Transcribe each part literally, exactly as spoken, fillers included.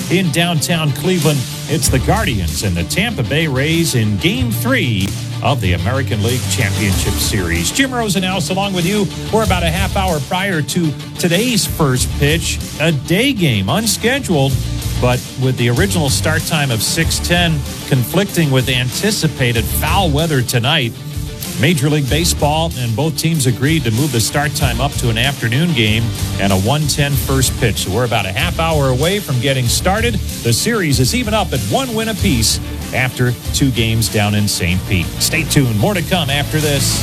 in downtown Cleveland. It's the Guardians and the Tampa Bay Rays in Game three of the American League Championship Series. Jim Rosenhaus along with you. We're about a half hour prior to today's first pitch, a day game, unscheduled, but with the original start time of six ten conflicting with anticipated foul weather tonight. Major League Baseball and both teams agreed to move the start time up to an afternoon game and a one ten first pitch. So we're about a half hour away from getting started. The series is even up at one win apiece after two games down in Saint Pete. Stay tuned. More to come after this.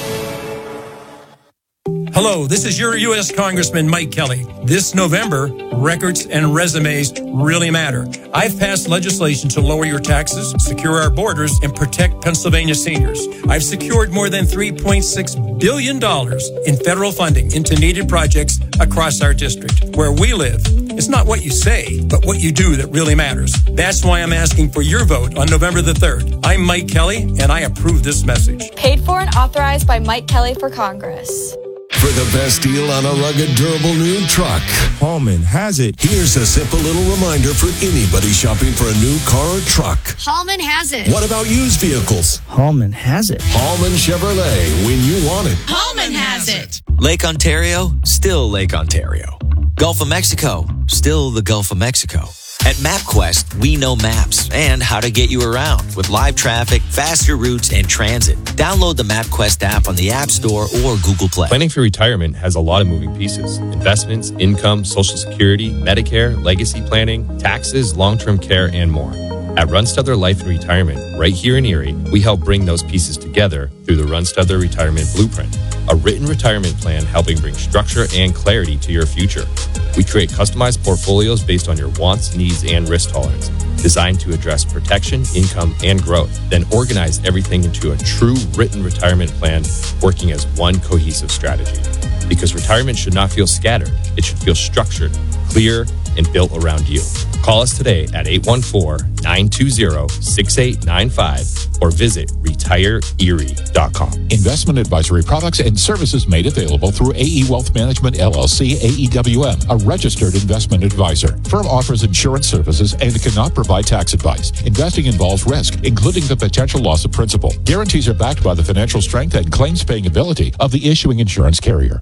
Hello, this is your U S Congressman Mike Kelly. This November, records and resumes really matter. I've passed legislation to lower your taxes, secure our borders, and protect Pennsylvania seniors. I've secured more than three point six billion dollars in federal funding into needed projects across our district. Where we live, it's not what you say, but what you do that really matters. That's why I'm asking for your vote on November the third. I'm Mike Kelly, and I approve this message. Paid for and authorized by Mike Kelly for Congress. For the best deal on a rugged, durable new truck, Hallman has it. Here's a simple little reminder for anybody shopping for a new car or truck. Hallman has it. What about used vehicles? Hallman has it. Hallman Chevrolet, when you want it. Hallman has it. Lake Ontario, still Lake Ontario. Gulf of Mexico, still the Gulf of Mexico. At MapQuest, we know maps and how to get you around with live traffic, faster routes, and transit. Download the MapQuest app on the App Store or Google Play. Planning for retirement has a lot of moving pieces. Investments, income, Social Security, Medicare, legacy planning, taxes, long-term care, and more. At Runstuther Life and Retirement, right here in Erie, we help bring those pieces together through the Runstuther Retirement Blueprint, a written retirement plan helping bring structure and clarity to your future. We create customized portfolios based on your wants, needs, and risk tolerance, designed to address protection, income, and growth, then organize everything into a true written retirement plan working as one cohesive strategy. Because retirement should not feel scattered. It should feel structured, clear, and built around you. Call us today at eight one four, nine two zero, six eight nine five or visit retire erie dot com. Investment advisory products and services made available through A E Wealth Management, L L C, A E W M, a registered investment advisor. Firm offers insurance services and cannot provide tax advice. Investing involves risk, including the potential loss of principal. Guarantees are backed by the financial strength and claims-paying ability of the issuing insurance carrier.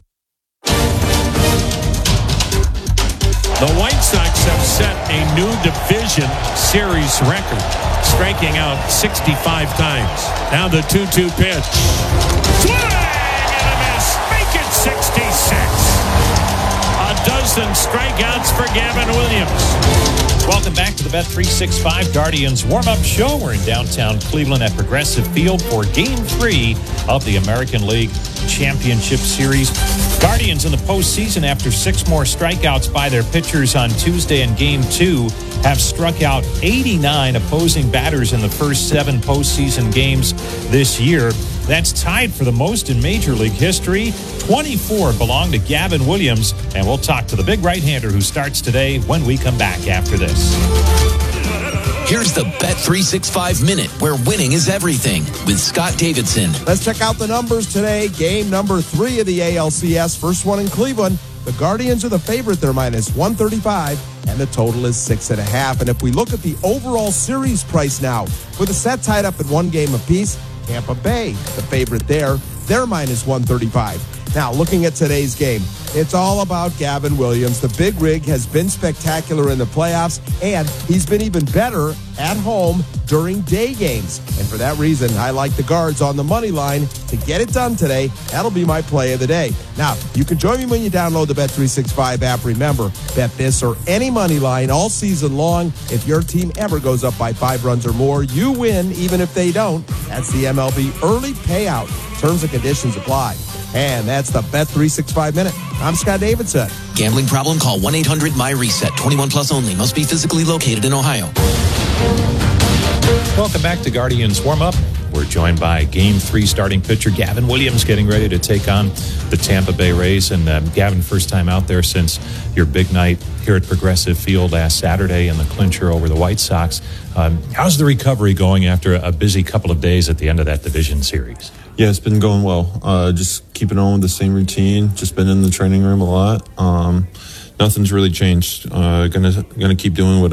The White Sox have set a new division series record, striking out sixty-five times. Now the two two pitch. Swing and a miss. Make it sixty-six. A dozen strikeouts for Gavin Williams. Welcome back to the Bet three sixty-five Guardians warm-up show. We're in downtown Cleveland at Progressive Field for Game three of the American League Championship Series. Guardians in the postseason, after six more strikeouts by their pitchers on Tuesday in Game two, have struck out eighty-nine opposing batters in the first seven postseason games this year. That's tied for the most in Major League history. twenty-four belong to Gavin Williams, and we'll talk to the big right-hander who starts today when we come back after this. Here's the Bet three sixty-five Minute, where winning is everything, with Scott Davidson. Let's check out the numbers today. Game number three of the A L C S, first one in Cleveland. The Guardians are the favorite. They're minus one thirty-five, and the total is six and a half. And if we look at the overall series price now, with the set tied up at one game apiece, Tampa Bay, the favorite there, they're minus one thirty-five. Now, looking at today's game, it's all about Gavin Williams. The big rig has been spectacular in the playoffs, and he's been even better at home during day games. And for that reason, I like the Guards on the money line to get it done today. That'll be my play of the day. Now, you can join me when you download the Bet three sixty-five app. Remember, bet this or any money line all season long. If your team ever goes up by five runs or more, you win, even if they don't. That's the M L B early payout. Terms and conditions apply. And that's the Bet three sixty-five Minute. I'm Scott Davidson. Gambling problem? Call one eight hundred M Y reset. twenty-one plus only. Must be physically located in Ohio. Welcome back to Guardians Warm-Up. We're joined by Game three starting pitcher Gavin Williams, getting ready to take on the Tampa Bay Rays. And uh, Gavin, first time out there since your big night here at Progressive Field last Saturday in the clincher over the White Sox. Um, how's the recovery going after a busy couple of days at the end of that division series? Yeah, it's been going well. Uh, just keeping on with the same routine. Just been in the training room a lot. Um, nothing's really changed. Uh, gonna gonna keep doing what